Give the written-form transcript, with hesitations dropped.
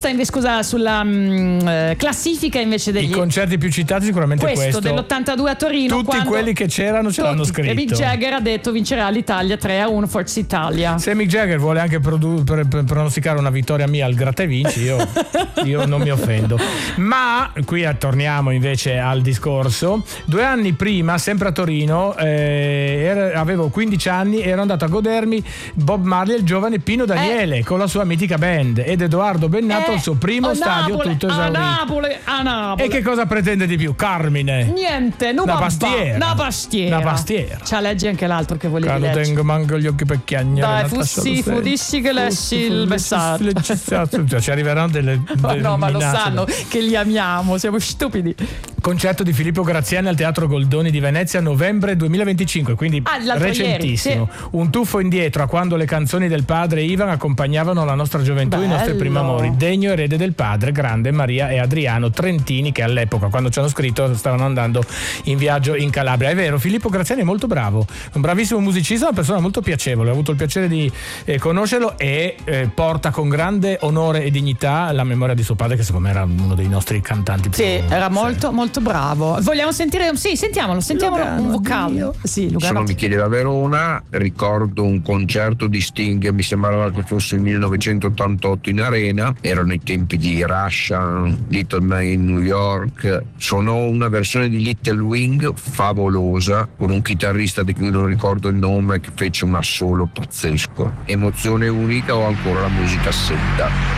invece, scusa, sulla classifica invece degli... I concerti più citati sicuramente questo dell'82 a Torino. Tutti quelli che c'erano ce l'hanno scritto. E Mick Jagger ha detto vincerà l'Italia 3-1 Forza Italia. Se Mick Jagger vuole anche pronosticare una vittoria mia al gratta e vinci, io non mi offendo. Ma qui torniamo invece al discorso. 2 anni prima, sempre a Torino, avevo 15 anni, ero andato a godermi Bob Marley e il giovane Pino Daniele con la sua mitica band, ed Edoardo Bennato il suo primo stadio tutto esaurito. A Napoli. E che cosa pretende di più, Carmine? Niente, una pastiera. C'ha leggi anche l'altro che volevi leggere. Quando tengo manco gli occhi per chiagnare. Dai, fudissi che lessi il messaggio. Ci arriveranno delle no, ma lo minacce. sanno che li amiamo, siamo stupidi. Concerto di Filippo Graziani al Teatro Goldoni di Venezia, novembre 2025, quindi recentissimo. Ieri, sì. Un tuffo indietro a quando le canzoni del padre Ivan accompagnavano la nostra gioventù, i nostri primi amori. Degno erede del padre, grande Maria e Adriano Trentini, che all'epoca, quando ci hanno scritto, stavano andando in viaggio in Calabria. È vero, Filippo Graziani è molto bravo, un bravissimo musicista, una persona molto piacevole. Ho avuto il piacere di conoscerlo, e porta con grande onore e dignità la memoria di suo padre, che secondo me era uno dei nostri cantanti più era molto bravo. Vogliamo sentire? Sì, sentiamolo un vocale. Sì, Sono Michele da Verona, ricordo un concerto di Sting, mi sembrava che fosse il 1988 in Arena, erano i tempi di Russia, Little Man in New York. Suonò una versione di Little Wing favolosa con un chitarrista di cui non ricordo il nome, che fece un assolo pazzesco. Emozione unica. O ancora la musicassetta.